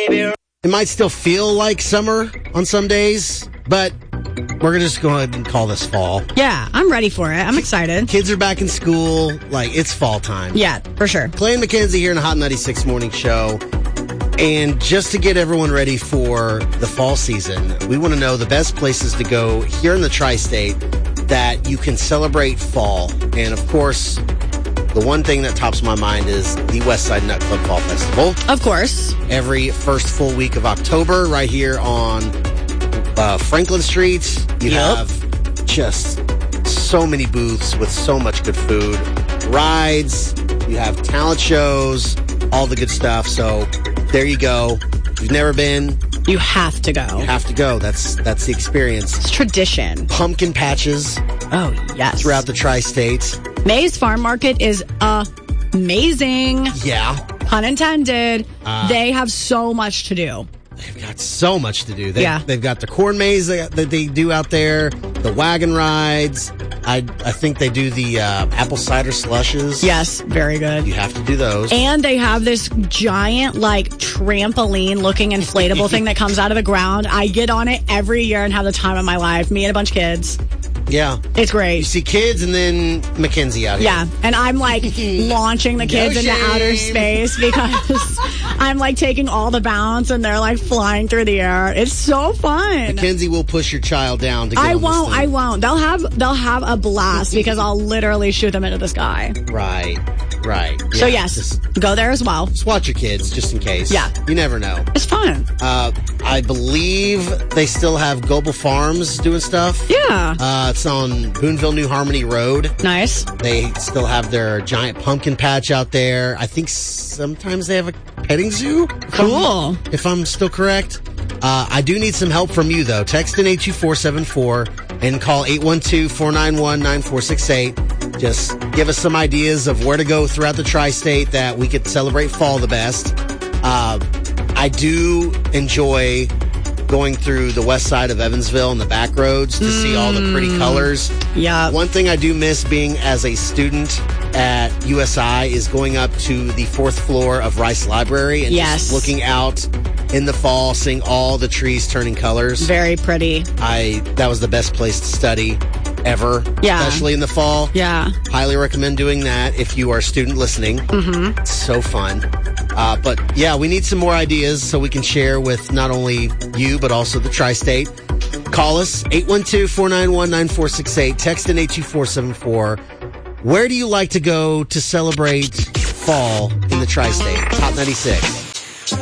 baby. It might still feel like summer on some days, but we're going to just go ahead and call this fall. Yeah, I'm ready for it. I'm excited. Kids are back in school. Like, it's fall time. Yeah, for sure. Clay and Mackenzie here in the Hot 96 Morning Show. And just to get everyone ready for the fall season, we want to know the best places to go here in the tri-state that you can celebrate fall. And, of course, the one thing that tops my mind is the Westside Nut Club Fall Festival. Of course. Every first full week of October right here on Franklin Street. You have just so many booths with so much good food. Rides, you have talent shows, all the good stuff. So there you go. If you've never been, you have to go. You have to go. That's the experience. It's tradition. Pumpkin patches. Oh, yes. Throughout the tri-state. May's Farm Market is amazing. Yeah. Pun intended. They have so much to do. They've got so much to do. They've got the corn maze that they do out there, the wagon rides. I think they do the apple cider slushes. Yes, very good. You have to do those. And they have this giant, like, trampoline-looking inflatable thing that comes out of the ground. I get on it every year and have the time of my life. Me and a bunch of kids. Yeah. It's great. You see kids and then Mackenzie out here. Yeah. And I'm like launching the kids into outer space because I'm like taking all the bounce and they're like flying through the air. It's so fun. Mackenzie will push your child down to get on this thing. I won't. They'll have a blast because I'll literally shoot them into the sky. Right. Yeah, so yes, go there as well. Just watch your kids just in case. Yeah. You never know. It's fun. I believe they still have Global Farms doing stuff. Yeah. It's on Boonville, New Harmony Road. Nice. They still have their giant pumpkin patch out there. I think sometimes they have a petting zoo. Cool. If I'm still correct. I do need some help from you, though. Text in 82474 and call 812-491-9468. Just give us some ideas of where to go throughout the tri-state that we could celebrate fall the best. I do enjoy going through the west side of Evansville and the back roads to see all the pretty colors. Yeah. One thing I do miss being as a student at USI is going up to the 4th floor of Rice Library and just looking out in the fall, seeing all the trees turning colors. Very pretty. That was the best place to study ever, especially in the fall. Yeah. Highly recommend doing that if you are a student listening. Mm-hmm. It's so fun. But yeah, we need some more ideas so we can share with not only you, but also the tri-state. Call us, 812-491-9468. Text in 82474. Where do you like to go to celebrate fall in the tri-state? Hot 96.